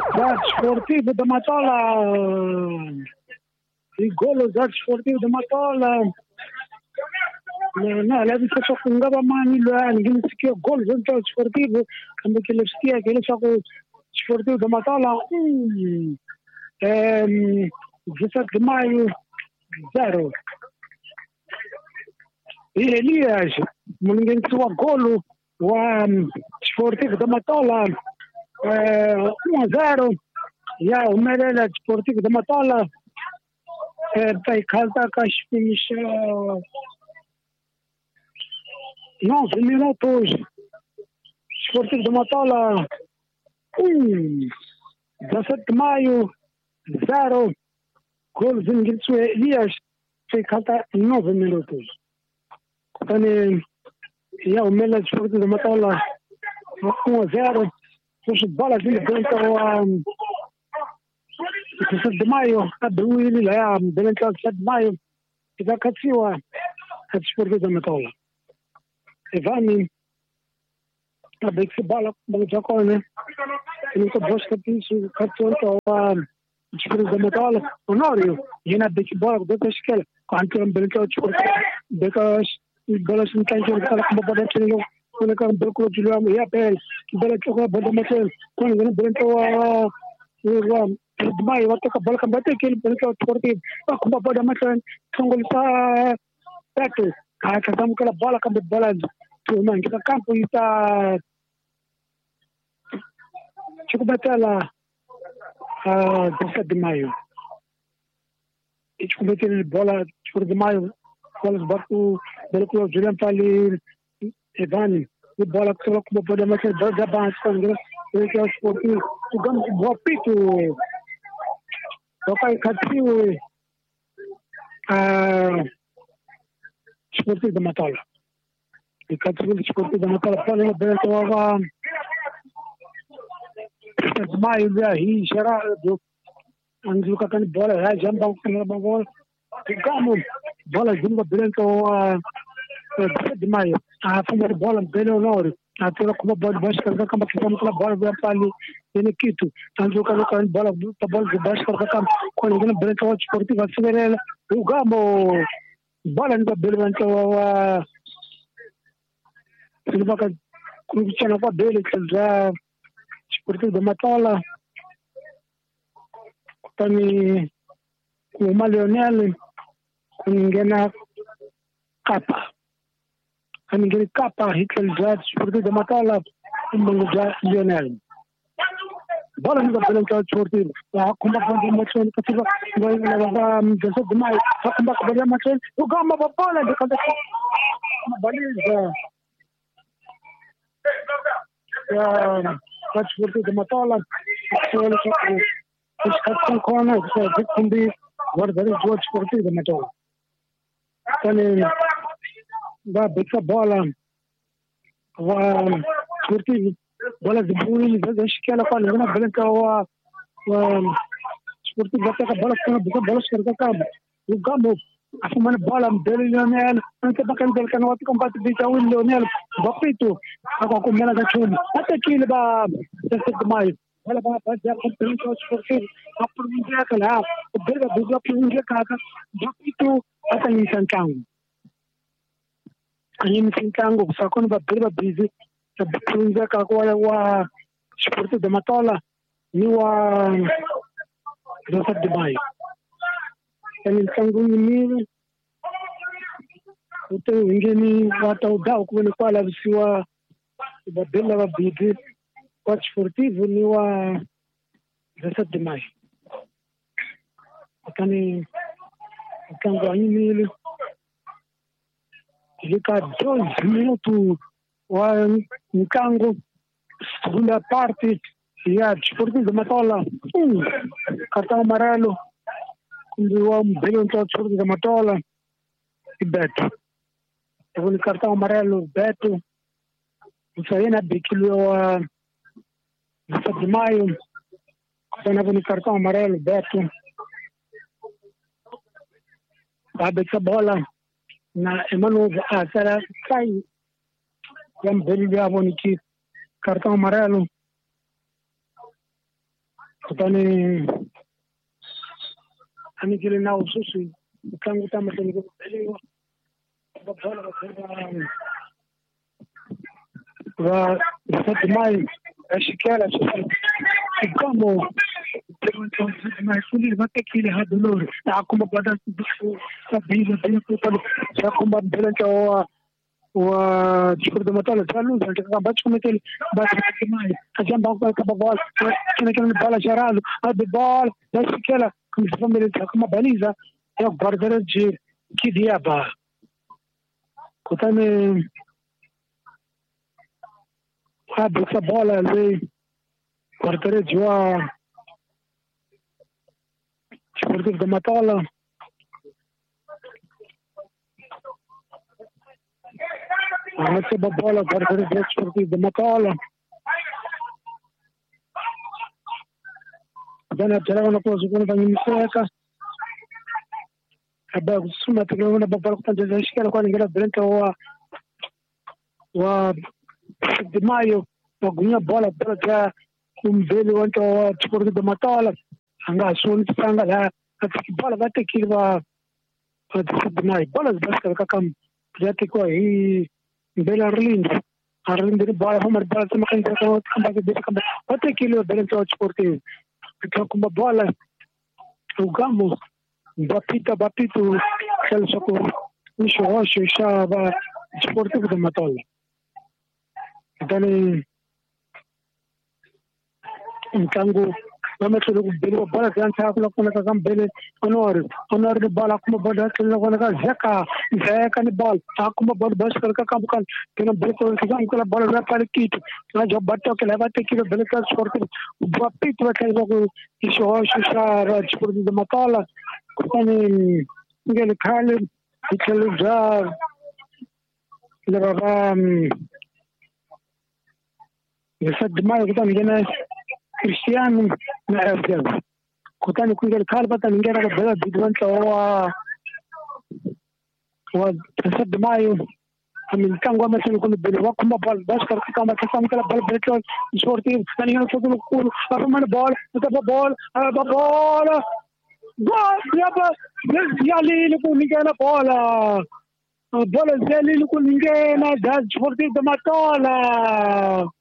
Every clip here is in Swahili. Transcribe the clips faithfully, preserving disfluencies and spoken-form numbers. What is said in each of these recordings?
Sportivo da Matola, il gol del Sportivo da Matola, no, la vita che fungava mani lo ha, il gol del Sportivo, quando che le stia che le so Sportivo da Matola, ehm, diciotto maio zero. E Elias, mwingine wa gol wa Sportivo da Matola uno a zero ya umelela Sportivo da Matola bei kalta kashfinish nove minutos Sportivo da Matola dezessete de maio zero gol zingilsu Elias bei kalta nove minutos yani ya umelela Sportivo da Matola uno a zero مش البلد اللي بنت هو سد مايو أبوي اللي لا بنت سد مايو إذا كانت سوى هتشوف كده مطالع إفاني أبيك في بالك بنجاكونه إنه تبغاش تبيسو كاتون كوا تشوف كده مطالع ونوريو هنا بيك بالك ده تشكيل كنت بنت تشوف بيكاش الجلسة من كان يقول لك ما بدأت اليوم كنا كان بنقول اليوم يا بيل بلد شغل بدأ مثلا كنا بنت و و دماي وتقبل كم بتأكل بنت تقولي أكو بدأ مثلا تقول تا تأكل هذا كم كلا بالك كم بالبلد تومان كذا كم بيتا شو بتلا آه دسة دمايو إيش كم بتلا البلد شو دمايو خلاص برضو بنقول جريان فالي إيفاني البالك تروح ببدا مثلا برجع بعد سنة يرجع سبورتي وقام بوابيتو وقاي كاتيو آه سبورتي ده مطالع الكاتيو سبورتي ده مطالع فانا بنت وغا ما يبغى هي شراء انزل كان بولا هاي جنبه كان بقول قاموا بولا جنبه بنت و دمايو afanya bola mbele unori atira kuma bola bashkar kama kama kama bola bya pali yene kitu tanzo kama kama bola bola bashkar kama kwa ngine mbele kwa sportiva sigerela ugamo bola ndo mbele nto wa silibaka kuchana kwa bele kaza sportiva da Matola kutani kuma Lionel kungena kapa kami ngiri kapa hikel jad Sportivo da Matola mbenga Lionel bola ni babela kwa Sportivo ya kumba kwa machoni katika ngoja na mjezo dmai kumba kwa machoni ugama bola ndikanda mabaliza ya kwa Sportivo da Matola solo kwa iskatun kona kwa kumbi wardari kwa Sportivo da Matola kani va beka bola wa Sportivo bola zibuni za shikala kwa ngana balanka wa wa Sportivo baka bola kana beka bola shirka kama ugamo afumana bola mbele Lionel anke baka mbele kana watu kambati bika win Lionel bapito ako kumela za chuni hata kile ba sasa mai wala ba ba ja kwa Sportivo hapo nje kala mbele ba buga nje kaka bapito hata ni sankangu ani msinkango kusakoni babiri babizi tabitunza kakwa wa Sportivo da Matola ni wa dosa Dubai ani msangu ni ute wengine watu udao kwa kwa la bisiwa babila babizi kwa Sportivo ni wa dosa Dubai kani kango ni ilika dois minutos wa mkango segunda parte ya Sportivo da Matola um, cartão amarelo quando o Belém está Sportivo da Matola e Beto o cartão amarelo Beto usaina bikilo wa de maio sana o cartão amarelo Beto abe bola na Emmanuel Asara sai yam Belém avoni cartão amarelo kutani anikile na ususi tangu tama tulipopelekwa kwa bala wa wa mai ashikala sasa kama mais fuli vate kile hadulor akuma bada sabila bila kwa kwa bila kwa wa chukua de matala chalu zaka bachu metel bachu mai ajamba kwa kwa ball kile kile bala charalo ad ball ashikala kama family kama baliza ya bardara je kidia ba kutane hadi sa bola le bardara jua sportif de Matala Anche bola bardara je sportif de Matala Dana terawana kwa zukuna tangi miseka Aba kusuma tukiona babala kutanja shikala kwa ngela Brenta wa wa de mayo wagunya bola bola kumbele wanto wa sportif de Matala anga sun tsanga la atiki bola vate kilwa de mayo bola baskar kakam jati ko hi bela Arlindo Arlindo bola homar bola sama kan ko kamba de kamba vate kilwa Brenta sportif kuma bola ugamo bapita bapitu kelsako nisho washo shaba sportivo de Matala dani ntango wametolo kubelo bola kanta kula kuna kama bele honor honor de bola kuma bola kula kuna ka zaka zaka ni ball akuma bola bas karka kam kan kena bele ko kama kula bola na pale kitu na job bato ke leva te kilo bele ka sportivo bapitu kelsako nisho washo shaba sportivo de Matala kani ngel khale ikelo ja le baba يسد ما يقدر يجينا كريستيانو نعرف كتاني كل الكار بطل نجرا بلد بدون هو هو يسد ما يو من كان قام مثلا يكون بالوقت ما بال بس كان كان كان كان بال بيتون شورتي ثاني يوم تقول كل أفهم بال تبى بال أبى بال بال يابا يالي لكم نجينا بال بال زالي لكم نجينا ده شورتي دماتولا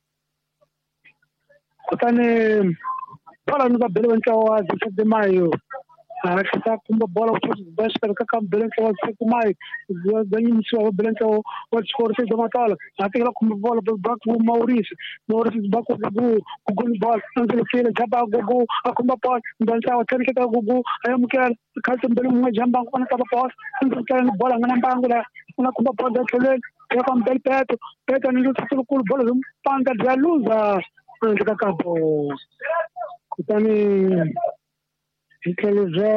kutane bola nuka bele wanka wa de mayo akita kumba bola bas ka kam bele ka de mayo ganyi mso bele ka wa sporte de Matala akira kumba bola bak bu Maurice Maurice bak ko bu gun ball anzelo kele jaba gogo akumba pass dansa wa tani ka gogo ayam ka khaltum bele mu jamba ko na ka pass anzelo kele bola ngana bangula una kumba pass de kele ya kam bel peto peto ni lu kul bola panga jaluza Antika kapo kutani ikeleja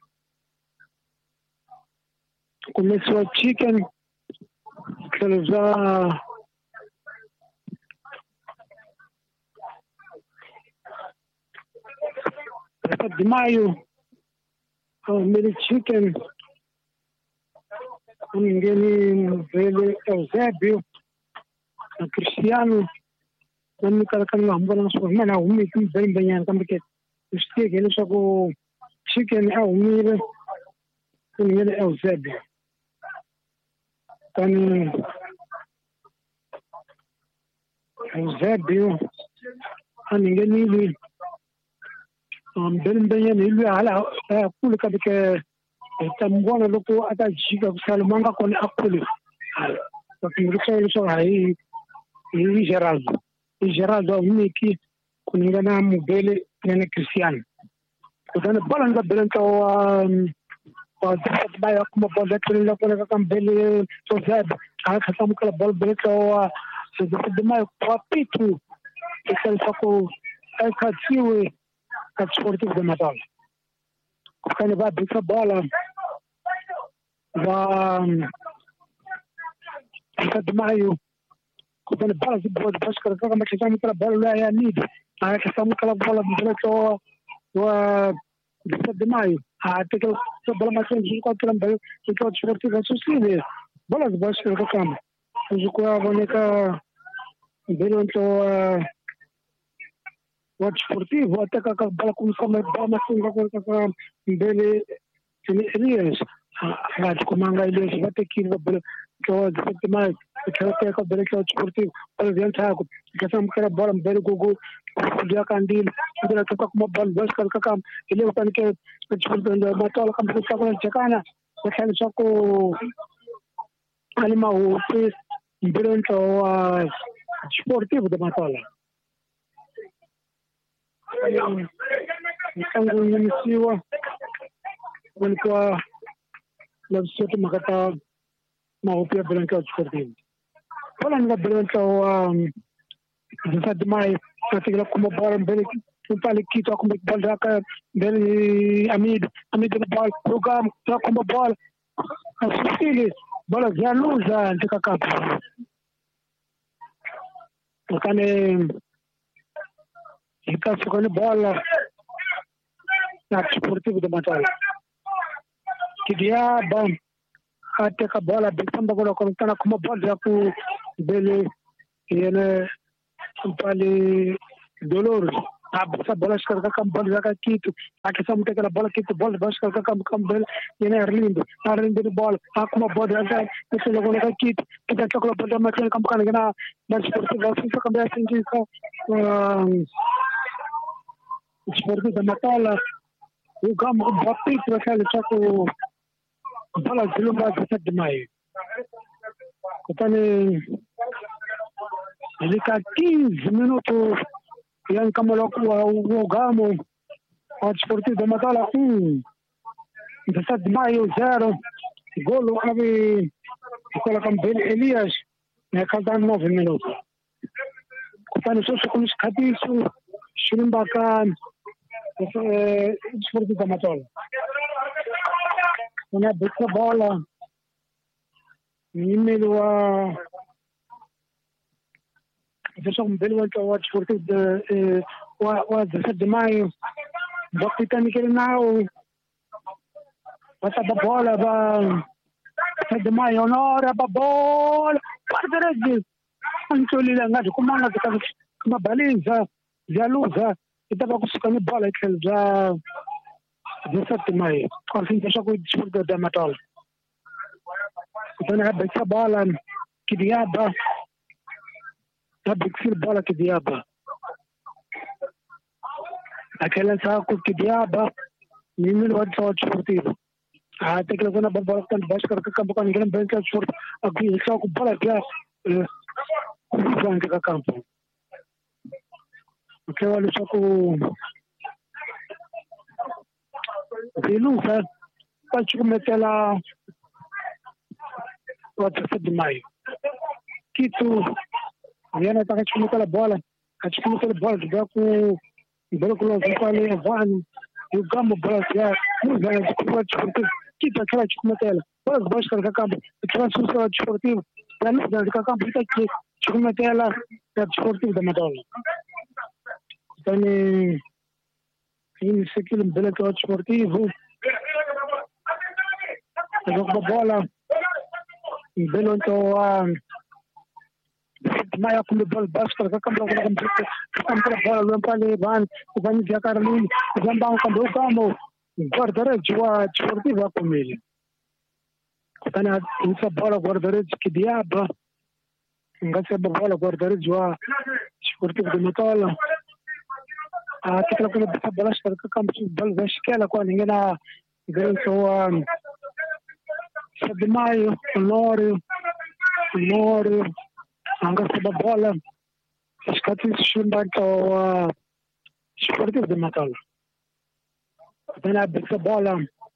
kumeswa chicken ikeleja de mayo au mili chicken ngeni vele Eusebio na Cristiano Nami kala kala hambana so mana umi tum bem banyan kam ke uste gele so ko chicken au mire kun yele au zebe kan au zebe an ngeni li am bem banyan ilu ala kul ka ke tambona loko ata jiga salmanga kon akuli to kinruso so hai ni Geraldo Geraldo miki kuningana mubele nene Cristiano kutana bola nga bele to wa wa baya kuma bola kile kwa kama bele to zeb aka kama kala bola bele to so de mai kwa pitu ikal sako aka tiwe at sportivo de Matala kutana ba bika bola wa aka de mayo kutana bola bola baskar kama kama kala bola ya need aka kama kala bola bele to wa de mayo até que o bola mais longe com aquele belo que o esportivo vai suceder bola de baixo do campo o jogo a boneca belo então wa desportivo até que a bola começou a dar uma sunga com dele Elias a comanga Elias vai ter que ir que o mais que o que o dele que o desportivo para dentro água que essa mulher bola bem gogo dia candil dia que como bola bas kar ka kam ele o que o desportivo matola kam que está checana o que só com alima o que durante o desportivo de matola tangu nimesiwa walikuwa labda makata maupia Branca Desportivo wala ni Branca wa sasa demai katika kuma bola mbele pale kitu kuma bola ka mbele Amid Amid ball program kuma bola asili bola zaluza ndika kapa wakane ikasukani bola na Desportivo de Matala kidia bam hata ka bola bitamba kwa konekana kuma bola ya ku bele yene pale Dolores absa bola shkarka kam bola ka kitu akisa mtekela bola kitu bola bashkarka kam kam bele yene Arlindo Arlindo bola akuma bola ya kisa logo ka kitu kita chokla bola matela kam kana gana Desportivo sisa kam ya sinji ka Desportivo de Matala o gamo botei para aquele choco bola de lumba de sete de maio então ele cá quinze minutos yang kama loku o gamo o Desportivo de Matala um de sete de maio zero golo ave coloca bem Elias na cada nove minutos então só com os cabeços Shirimbakan Desportivo de Matala una bicca bola nimelo a adesso un bel volta o Desportivo de o o dezessete de maio dopo tani che now passa da bola va dezessete de maio onora ba bola guarda ragazzi anche lì là come hanno come balenza Zaluza estava buscando bola aquele já dezessete de maio quando se deixou com o Desportivo de Matala então é essa bola que diaba é bixir bola que diaba aquela saco que diaba ninguém vai só Desportivo até que quando a bola está baixo que campo com ninguém bem que o Desportivo aqui só com bola que é o campo porque olha só com Velusa pode cometer lá o dezessete de maio que tu viene para que cometer a bola a gente cometer a bola jogar com o bloco lá que fala é van o gamo bola já não vai Desportivo que tá aquela de cometer ela bola baixo do campo o transfer Desportivo para não dar do campo tá aqui cometer ela Desportivo de Matala então in sekil bele to Desportivo joga bola bele to maya com bola basca ka kamra com kamra bola lo pale van van já Carlinho van ba com do camo guardare jua Desportivo com ele kana essa bola guardare que diaba ngase bola guardare jua Desportivo de Matala a que ela quando essa bola está com campo bola vai esquela com ninguém na grande o sete de maio Honório Honório anga essa bola escate chumba o Desportivo de Matala então essa bola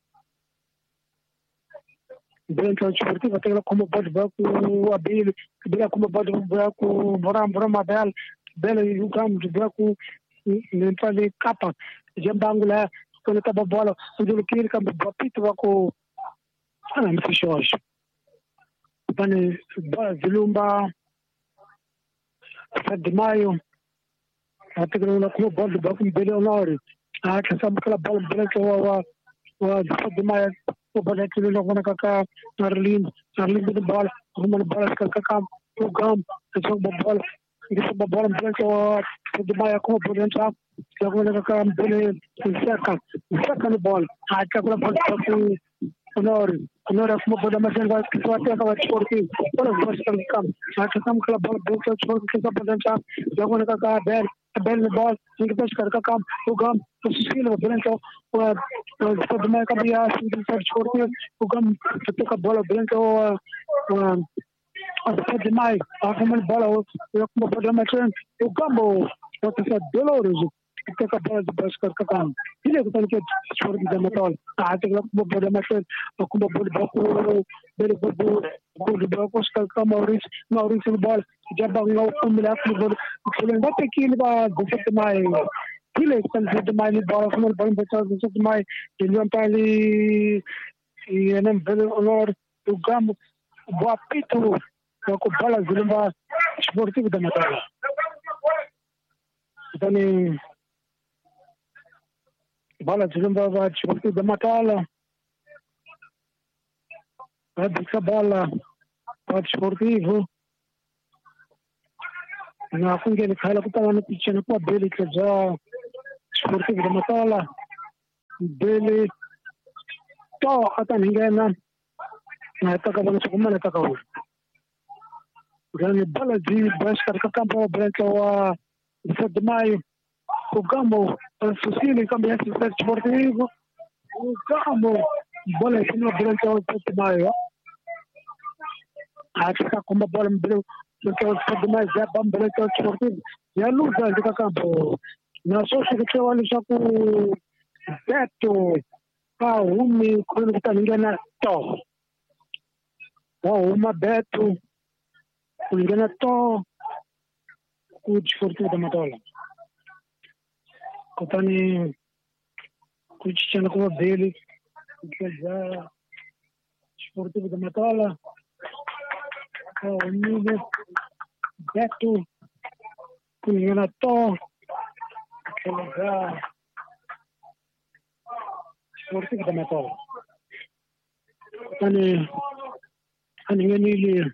dentro do Desportivo até como pode ver com o Abel que como pode ver com o Moram Moram Abel bela e o campo de ver com nem pode capa jambangu lá quando tá a bola o do que ele campo bapito com ah não se choge pane bola de lumba sete de maio até que não com bola de banco belo Honório ah que sabe aquela bola branca o o sete de maio o bola que ele joga na caca Arlindo Arlindo de bola uma bola que caca o gam essa bola This bola branco de Maia como por dentro. Eu vou levar a bola second. Second ball. A bola para Honor, honor como bola mas ele vai que só até acaba de cortar. Bola vai se campo. A questão que a bola branco छोड़ के सब por dentro. Eu vou levar a bel bel ball. इनके पास करका काम वो काम तो स्किल वो branco और सब में कभी आ सिंगल शॉट छोड़ के वो काम तो का bola branco Até demais, a como ele bola, eu como bola mais o campo, o que é doloroso, que é bola de basquete que cam. Ele é que tem que esforço de metal. A até como bola mais o como bola baco, ele bola bola baco que cam Maurício, Maurício bola, já bango como ele a bola. Ele não tem que ele vai de demais. Ele é que tem de demais bola, como ele bola de demais. Ele não tá ali e não vê honor o campo, o apito Aku bola zilumba sportif da matala. Dani bola zilumba ba sportif da matala. Adika bola ba sportif. Na kunge ni khala kuta wana piche na kwa beli kaza sportif da matala. Beli to ata ningena na taka bana sukuma na taka hu. يعني بلدي بشكر كم بريكوا بسد ماي وقاموا السوسيلي كم يحصل سبورتيفو وقاموا بلد إنه بريكوا بسد ماي عشان كم بقول بريكوا بسد ماي زي بام بريكوا سبورتيفو يالو زي كذا كم ناسوس كتير اللي شافوا بيتو أو هم كانوا كتير تو أو هم بيتو kulingana to kujiforti da matola kotani kujichana kwa beli kaza sporti da matola ko nive betu kulingana to kaza sporti da matola kotani aningani li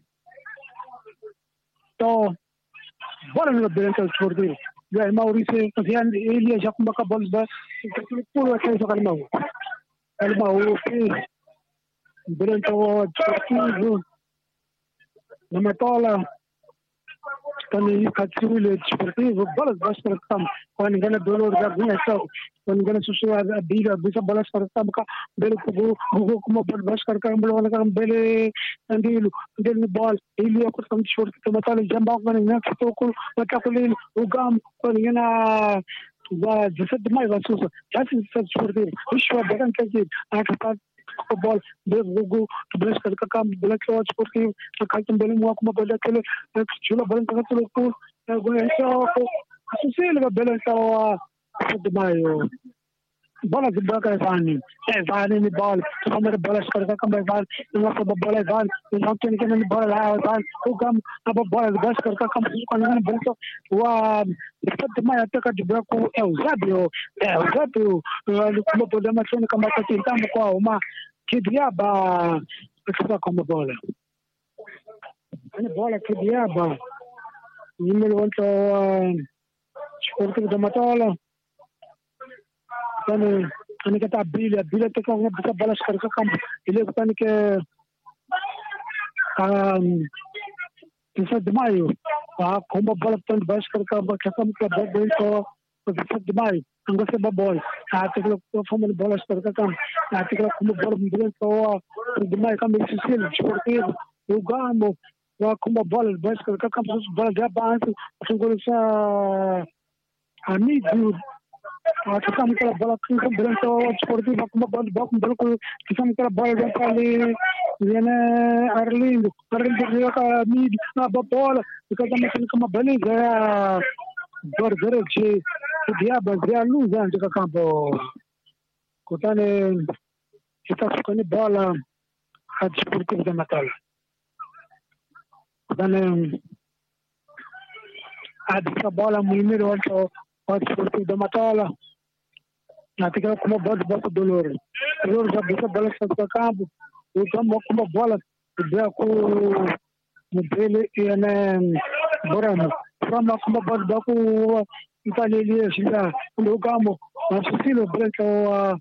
तो बोला ना बेंच छोड़ दे जो है माउरी से कसियान एलिया जकमा का बॉल बस पूरा कैसे कर माऊ कर माऊ पे बेंच वो छोड़ नमतोला तनी कचुले छोड़ दे वो बॉल बस पर कम और निकलना दोनों का भी ऐसा और निकलना सुसुआ बीरा दूसरा बॉल पर कम का बेल को वो को बॉल बस कर कर बॉल वाला कर बेले अंदील अंदील बॉल एलिया को कम छोड़ के मतलब जंबा को ना तो को बच्चा को ले वो काम और निकलना وجسد ما يبغى سوسة جالس يصير دير وش هو بعدين كذي أكثر بول بيجو بس كذا كم بلاك شوت سبورتيف كاتم بيلم واق ما بلاك كله شلون بلن كذا كله يقول إنسان أساسي اللي بلن سوا جسد ما يو bola de bola vani é vani ni bola como é bola escorga como é vani não só bola vani não tem que nem bola lá vani o cam a bola de escorga como quando não bola wa depois mais até que de branco é usado é usado como podemos ser como que tentamos com uma que diaba que como bola a bola que diaba número oito esporte da matola أنا أنا كتاب بيلا بيلا تكلم بس بلاش كركا كم اللي بتاني ك آم تسد مايو آه كم بلا بتاني بلاش كركا بكتام كباب بيتو تسد مايو أنغا سبب بول أعتقد فهم البلاش كركا كم أعتقد كم بلا بيتو تسد مايو كم بيسيل شورتير وقامو وكم بلا بلاش كركا كم بس بلا جاب عنه وتقول سا أمي Kita mungkin bola kita berlaku seperti baku baku baku berlaku kita mungkin bola kali ini Arlind Arlind dia kami apa bola kita mungkin kama beli gaya bergerak sih dia bergerak lu jangan juga kampo kita ni kita suka ni bola had seperti kita matal kita ni ada bola mimir waktu had seperti kita matal Nanti kalau como bola bota dolor. Dolor já bota bola para campo. O campo como bola dia com o dele e na borano. From kuma bola baku Italia sila ndo kamo na silo breka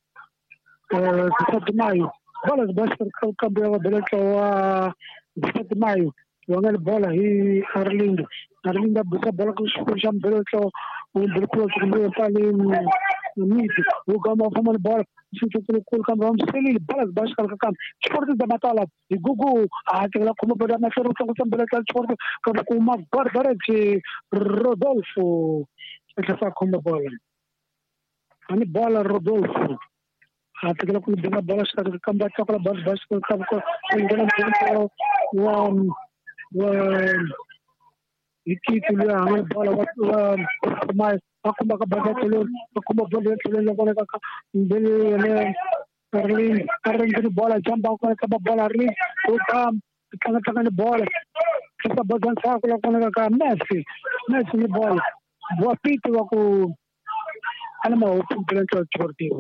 de maio. Bola de basta campeão breka wa de maio. Wangal bola hi Arlindo. Arlindo buka bola ku sham breka un breka ku Italia ni o kamo fama bola situ ku kam ram sili bola basta kam sport de batala e gugu aquela como bola na fero ku kam breka sport como uma barbara de Rodolfo essa fa como bola. Ani bola Rodolfo aquela com a bola está com a bola bas bas com com com engana tempo um um iki tulia a bola mais como a bola tulia como a bola tulia bola ka bele ne Arlin Arlin bola jamba com a bola Arlin o cam kana kana bola essa bola sa com a ka Messi Messi bola boa pito com ana o tempo esportivo.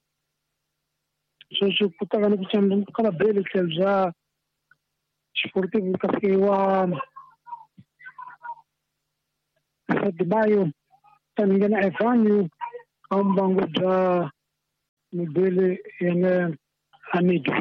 So so kutaka ni kuchamba kama bele kelja esportivo kafiwa de maio também é vanho um bango da no bele ene amido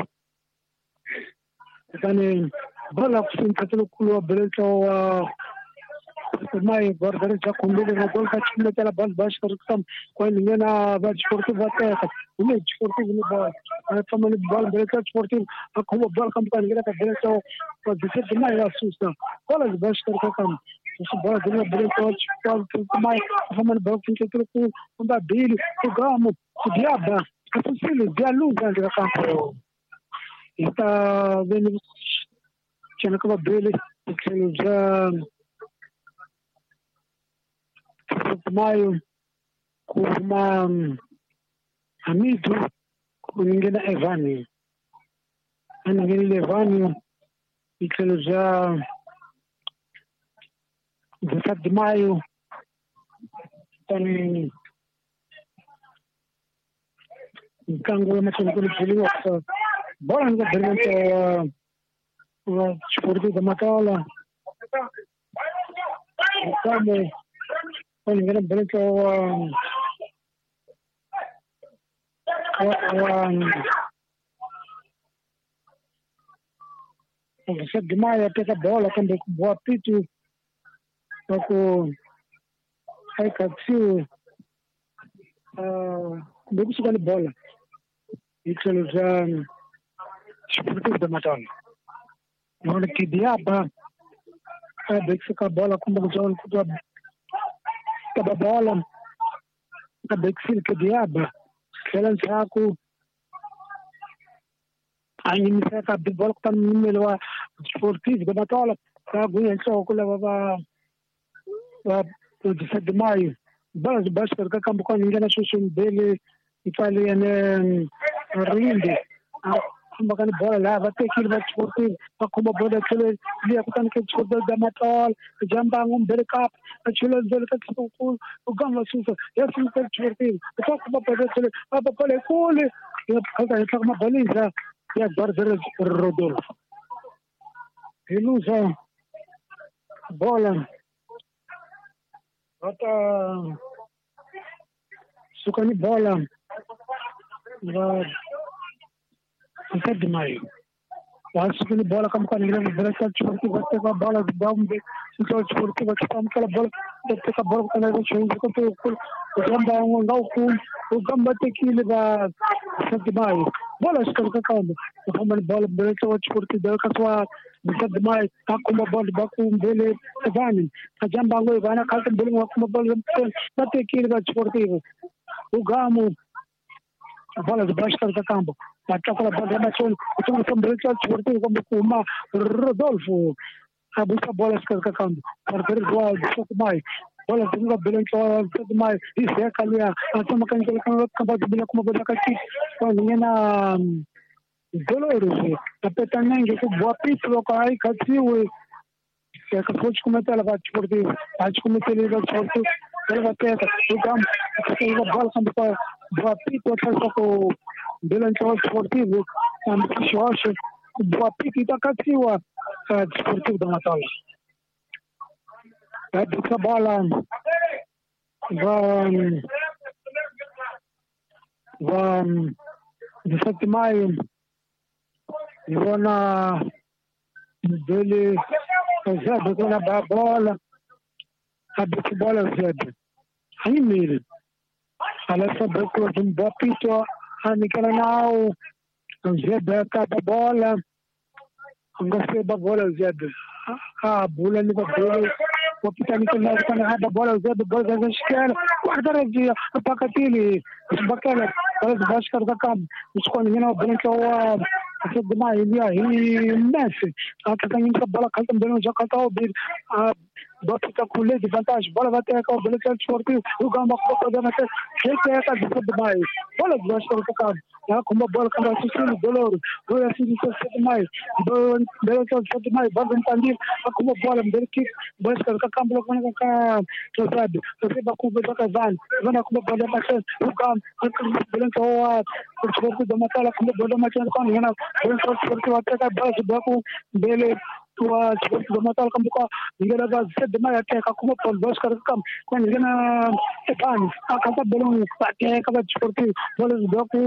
então bala kusin katelo kulo bele to mai bordare já combine na gol ka chimle tela bal bash kartam कोई नहीं ना बस esportivo até o esportivo no bal também bal bele esportivo como bal kam kan gira ka bele to dizer de mai assusta bola de bash kartam isso bola de bele to esportivo mai também bal que que tu onda dele o gamo o diaba a fucile de luz da campo está vendo tinha que bele que já maio kuma amido kuningena Evani aningeni Evani ikelo já dezessete de maio tani kango na chama kule pili wa bola nga bermento wa esportivo da Matala como Well, I'm going to um, um, said the Maya take a ball, I can be what people I can see uh maybe she got the ball. It's um sportive the Matala. You want to keep the up, I big a ball, I come to John a bola a bexil que diaba kelan saku ani mi sa de bola tan numero sportivo da Matala ka gu so kula baba wa dezessete de maio bola de baixo ka campo com ninguém na social dele italiano rinde como kan bola lá vai ter que ir para esportivo como bola que ele ia com que esportivo da Matala jamba um bercap aquilo dele que o o gama susa esse que esportivo só como pode ser a bola cole e cada essa uma baliza e agora ver Rodolfo ele usa bola bota sukani bola va de maio. Acho que bola como quando ele vai ser esportivo vai ter a bola de bombe, então esportivo que está naquela bola, vai ter a bola quando ele chega com o gamba um não com o gamba tem que levar de maio. Bola está com calma. O como bola vai ser esportivo da sua de maio, tá com uma bola baku dele vani. A gamba ngoi vana calça dele com uma bola vai ter que levar esportivo. O gamo a bola de baixo do campo. Até aquela bola na chão, o time também está esportivo como uma Rodolfo. A busca bola que está campo. Para ter gol de mais. Bola de uma beleza de mais. Isso é calia. A toma que ele acaba de ver como bola aqui. Quando na Dolores, a petanengue que boa pista com aí caiu. É que foi comentar ela vai esportivo. Acho que ele vai esportivo. Ele vai ter o campo. Ele vai bola quando para boa pista com Durante o esportivo, eu acho que o apito está cativo esportivo da Matala. vai buscar bola, vai, vai, dezessete de maio, vou na dele, Zé, vou na bola, a bola Zé, aí mesmo, ela sabe que um bopito, a Nicola não, Zé, beta da bola, gostei da bola Zé, a bola no papel, o pitânico não está na da bola Zé, da bola da esquerda, guarda dia, a pacatili, os bacana, os bascar da cam, os conhecidos, o branco, o Asa demais, ele aí, Messi, a que tem muita bola, que também já cantou o bir, a bota tá com de vantagem, bola vai ter a bola que é esportivo, o gama pode dar até, que é a casa demais, bola de baixo do campo, já com uma bola que vai assistir dolor, bola assim de demais, bola de demais, bola de tandir, com uma bola de que bola que o campo logo na cá, tu sabe, você vai com o bola que vai, vai com uma bola mais o campo, bola que o esportivo da matala com bola mais com ele Bola esportivo até a bola de banco dele tua esportivo da matala com bola ele vai ser demais até como por dois caras com quando ele na Stefan a casa bola até a esportivo bola de banco